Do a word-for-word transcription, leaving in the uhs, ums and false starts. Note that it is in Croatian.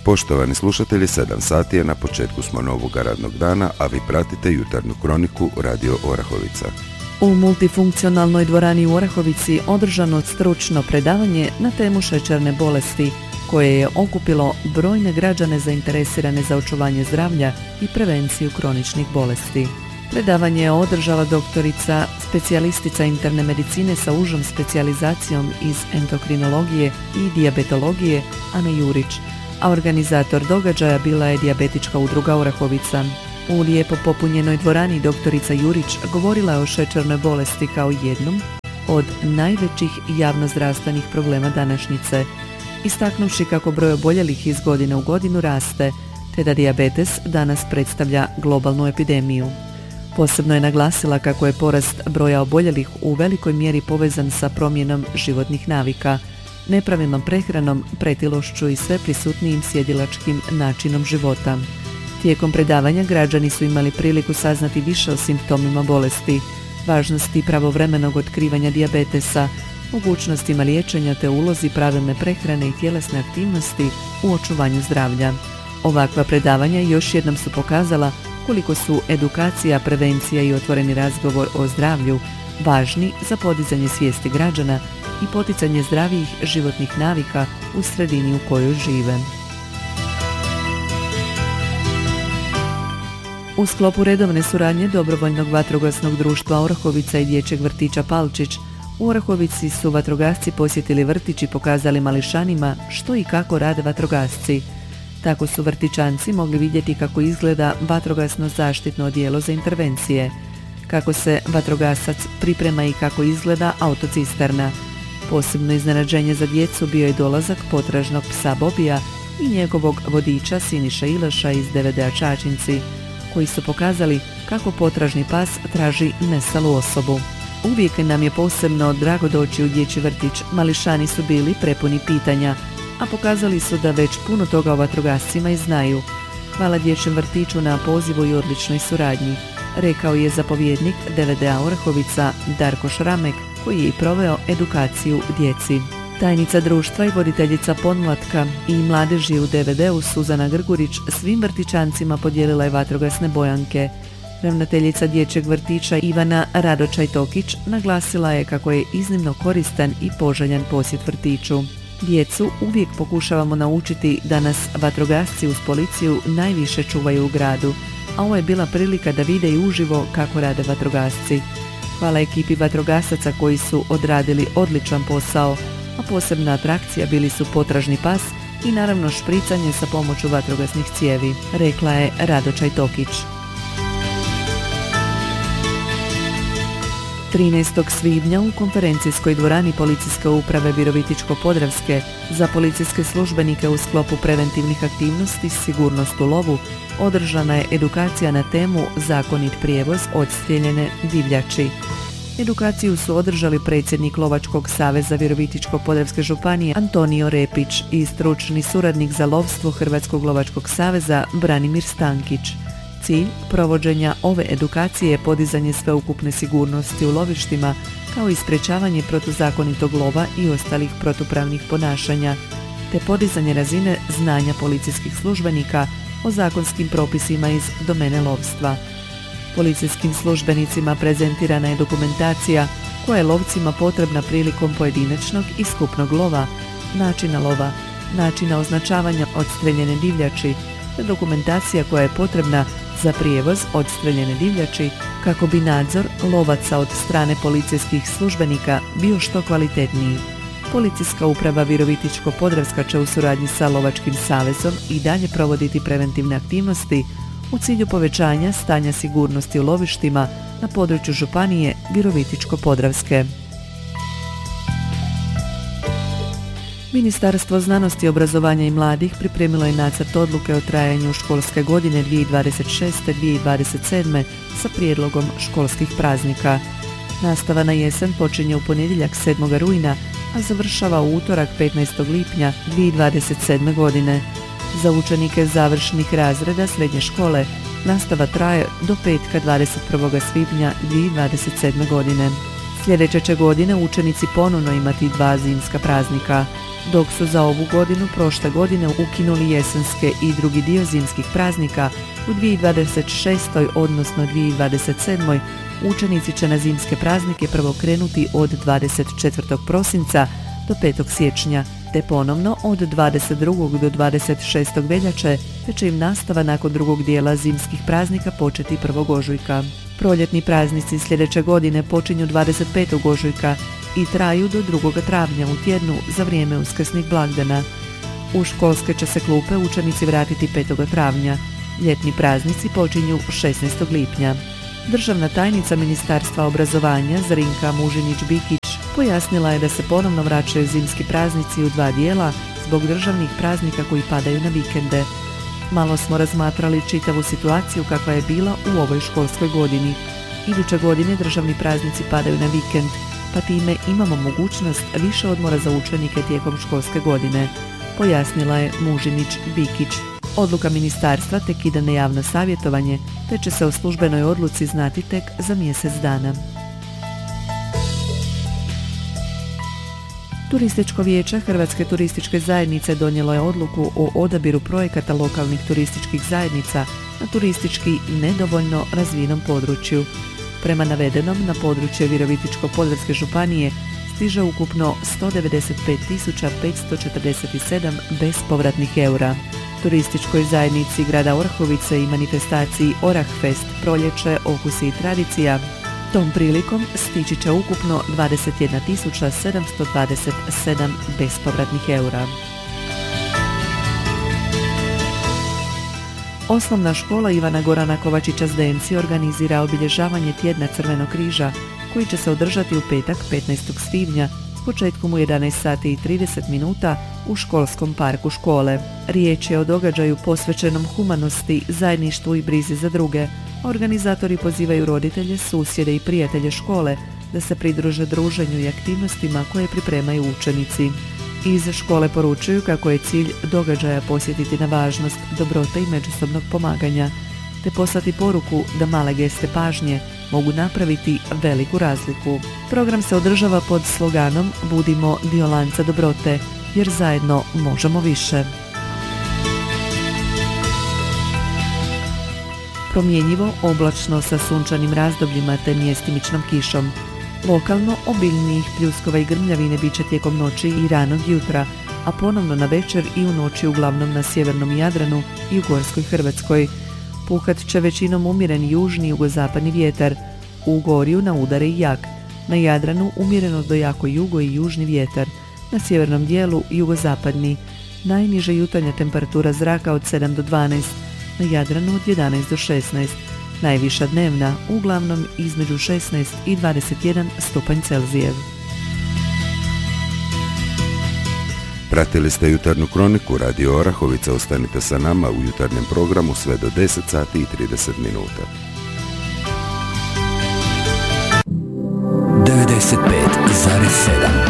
Poštovani slušatelji, sedam sati je, na početku smo novog radnog dana, a vi pratite jutarnju kroniku Radio Orahovica. U multifunkcionalnoj dvorani u Orahovici održano stručno predavanje na temu šećerne bolesti, koje je okupilo brojne građane zainteresirane za očuvanje zdravlja i prevenciju kroničnih bolesti. Predavanje je održala doktorica, specijalistica interne medicine sa užom specijalizacijom iz endokrinologije i dijabetologije Ana Jurić, a organizator događaja bila je Dijabetička udruga Orahovica. U lijepo popunjenoj dvorani doktorica Jurić govorila je o šećernoj bolesti kao jednom od najvećih javnozdravstvenih problema današnjice, istaknuvši kako broj oboljelih iz godine u godinu raste, te da dijabetes danas predstavlja globalnu epidemiju. Posebno je naglasila kako je porast broja oboljelih u velikoj mjeri povezan sa promjenom životnih navika, nepravilnom prehranom, pretilošću i sve prisutnijim sjedilačkim načinom života. Tijekom predavanja građani su imali priliku saznati više o simptomima bolesti, važnosti pravovremenog otkrivanja dijabetesa, mogućnostima liječenja te ulozi pravilne prehrane i tjelesne aktivnosti u očuvanju zdravlja. Ovakva predavanja još jednom su pokazala koliko su edukacija, prevencija i otvoreni razgovor o zdravlju važni za podizanje svijesti građana i poticanje zdravijih životnih navika u sredini u kojoj žive. U sklopu redovne suradnje Dobrovoljnog vatrogasnog društva Orahovica i Dječjeg vrtića Palčić, u Orahovici su vatrogasci posjetili vrtić i pokazali mališanima što i kako rade vatrogasci. Tako su vrtićanci mogli vidjeti kako izgleda vatrogasno zaštitno odijelo za intervencije, kako se vatrogasac priprema i kako izgleda autocisterna. Posebno iznenađenje za djecu bio je dolazak potražnog psa Bobija i njegovog vodiča Siniša Ilaša iz D V D-a Čačinci, koji su pokazali kako potražni pas traži nestalu osobu. Uvijek nam je posebno drago doći u dječji vrtić, mališani su bili prepuni pitanja, a pokazali su da već puno toga o vatrogascima i znaju. Hvala dječjem vrtiću na pozivu i odličnoj suradnji, rekao je zapovjednik D V D-a Orahovica Darko Šramek, koji je i proveo edukaciju djeci. Tajnica društva i voditeljica podmlatka i mladeži u D V D-u Suzana Grgurić svim vrtićancima podijelila je vatrogasne bojanke. Ravnateljica dječjeg vrtića Ivana Radočaj-Tokić naglasila je kako je iznimno koristan i poželjan posjet vrtiću. Djecu uvijek pokušavamo naučiti da nas vatrogasci uz policiju najviše čuvaju u gradu, a ovo je bila prilika da vide i uživo kako rade vatrogasci. Hvala ekipi vatrogasaca koji su odradili odličan posao, a posebna atrakcija bili su potražni pas i naravno špricanje sa pomoću vatrogasnih cijevi, rekla je Radočaj-Tokić. trinaestog svibnja u konferencijskoj dvorani Policijske uprave Virovitičko-podravske za policijske službenike u sklopu preventivnih aktivnosti Sigurnost u lovu održana je edukacija na temu Zakonit prijevoz odstrijeljene divljači. Edukaciju su održali predsjednik Lovačkog saveza Virovitičko-podravske županije Antonio Repić i stručni suradnik za lovstvo Hrvatskog lovačkog saveza Branimir Stankić. Cilj provođenja ove edukacije je podizanje sveukupne sigurnosti u lovištima, kao i sprječavanje protuzakonitog lova i ostalih protupravnih ponašanja, te podizanje razine znanja policijskih službenika o zakonskim propisima iz domene lovstva. Policijskim službenicima prezentirana je dokumentacija koja je lovcima potrebna prilikom pojedinačnog i skupnog lova, načina lova, načina označavanja odstreljene divljači, te dokumentacija koja je potrebna za prijevoz odstreljene divljači kako bi nadzor lovaca od strane policijskih službenika bio što kvalitetniji. Policijska uprava Virovitičko-podravska će u suradnji sa Lovačkim savezom i dalje provoditi preventivne aktivnosti u cilju povećanja stanja sigurnosti u lovištima na području županije Virovitičko-podravske. Ministarstvo znanosti, obrazovanja i mladih pripremilo je nacrt odluke o trajanju školske godine dvije tisuće dvadeset šeste dvije tisuće dvadeset sedme sa prijedlogom školskih praznika. Nastava na jesen počinje u ponedjeljak sedmog rujna, a završava u utorak petnaestog lipnja dvije tisuće dvadeset sedme godine. Za učenike završnih razreda srednje škole nastava traje do petka dvadeset prvog svibnja dvije tisuće dvadeset sedme godine. Sljedeće će godine učenici ponovno imati dva zimska praznika, dok su za ovu godinu prošle godine ukinuli jesenske i drugi dio zimskih praznika. U dvije tisuće dvadeset šestoj odnosno dvije tisuće dvadeset sedmoj učenici će na zimske praznike prvo krenuti od dvadeset četvrtog prosinca do petog siječnja, te ponovno od dvadeset drugog do dvadeset šestog veljače, te će im nastava nakon drugog dijela zimskih praznika početi prvog ožujka. Proljetni praznici sljedeće godine počinju dvadeset petog ožujka i traju do drugog travnja u tjednu za vrijeme uskrsnih blagdana. U školske će se klupe učenici vratiti petog travnja. Ljetni praznici počinju šesnaestog lipnja. Državna tajnica Ministarstva obrazovanja Zrinka Mužinić-Bikić pojasnila je da se ponovno vraćaju zimski praznici u dva dijela zbog državnih praznika koji padaju na vikende. Malo smo razmatrali čitavu situaciju kakva je bila u ovoj školskoj godini. Iduće godine državni praznici padaju na vikend, pa time imamo mogućnost više odmora za učenike tijekom školske godine, pojasnila je Mužinić-Bikić. Odluka ministarstva tek ide na javno savjetovanje, te će se o službenoj odluci znati tek za mjesec dana. Turističko vijeće Hrvatske turističke zajednice donijelo je odluku o odabiru projekata lokalnih turističkih zajednica na turistički nedovoljno razvijenom području. Prema navedenom, na područje Virovitičko-podravske županije stiže ukupno sto devedeset pet tisuća petsto četrdeset sedam bespovratnih eura. Turističkoj zajednici grada Orahovice i manifestaciji Orahfest proljeće, okusi i tradicija tom prilikom stići će ukupno dvadeset jedna tisuća sedamsto dvadeset sedam bespovratnih eura. Osnovna škola Ivana Gorana Kovačića Zdenci organizira obilježavanje tjedna Crvenog križa koji će se održati u petak petnaestog svibnja s početkom u jedanaest sati i trideset minuta u školskom parku škole. Riječ je o događaju posvećenom humanosti, zajedništvu i brizi za druge. Organizatori pozivaju roditelje, susjede i prijatelje škole da se pridruže druženju i aktivnostima koje pripremaju učenici. Iz škole poručuju kako je cilj događaja posjetiti na važnost dobrote i međusobnog pomaganja, te poslati poruku da male geste pažnje mogu napraviti veliku razliku. Program se održava pod sloganom Budimo dio lanca dobrote, jer zajedno možemo više. Promjenjivo, oblačno sa sunčanim razdobljima te mjestimičnom kišom. Lokalno obiljnijih pljuskova i grmljavine bit će tijekom noći i ranog jutra, a ponovno na večer i u noći uglavnom na sjevernom Jadranu i u gorskoj Hrvatskoj. Puhat će većinom umjeren južni i jugozapadni vjetar, u Gorju na udare i jak, na Jadranu umjereno do jako jugo i južni vjetar, na sjevernom dijelu jugozapadni, najniža jutarnja temperatura zraka od sedam do dvanaest, na Jadranu od jedanaest do šesnaest, najviša dnevna uglavnom između šesnaest i dvadeset jedan stupanj Celzijev. Pratili ste jutarnju kroniku Radio Orahovica, ostanite sa nama u jutarnjem programu sve do deset sati i trideset minuta. devedeset pet zarez sedam